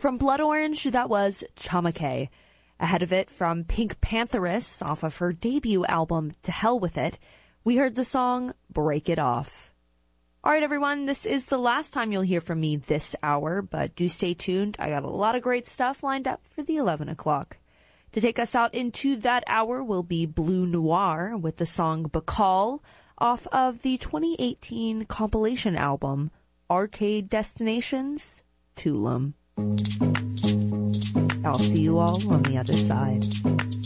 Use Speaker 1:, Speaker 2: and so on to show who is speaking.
Speaker 1: From Blood Orange, that was Chamake. Ahead of it, from Pink Pantheress, off of her debut album, To Hell With It, we heard the song Break It Off. All right, everyone, this is the last time you'll hear from me this hour, but do stay tuned. I got a lot of great stuff lined up for the 11 o'clock. To take us out into that hour will be Blue Noir with the song Bacall off of the 2018 compilation album Arcade Destinations, Tulum. I'll see you all on the other side.